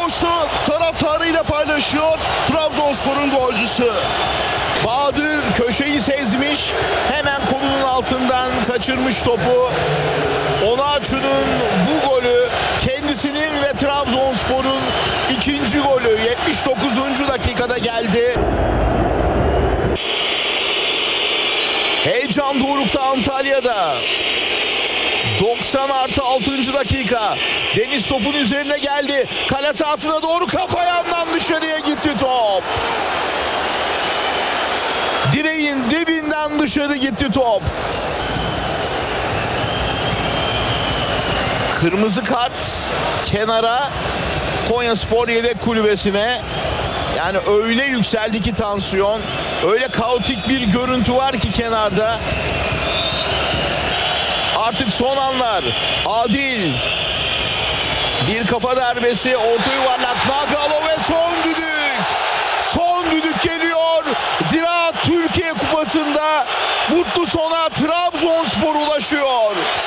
coştu taraftarıyla paylaşıyor Trabzonspor'un golcüsü. Bahadır köşeyi sezmiş, hemen kolunun altından kaçırmış topu. Onaçu'nun bu golü kendisinin ve Trabzonspor'un ikinci golü 79. dakikada geldi. Heyecan dorukta Antalya'da. 90+6. dakika. Deniz topun üzerine geldi. Kale sahasına doğru kafa yandan dışarıya gitti top. Direğin dibinden dışarı gitti top. Kırmızı kart kenara, Konyaspor yedek kulübesine. Yani öyle yükseldi ki tansiyon. Öyle kaotik bir görüntü var ki kenarda. Artık son anlar. Adil. Bir kafa darbesi. Orta yuvarlak. Nagalo ve son düdük. Son düdük geliyor. Ziraat Türkiye Kupası'nda mutlu sona Trabzonspor ulaşıyor.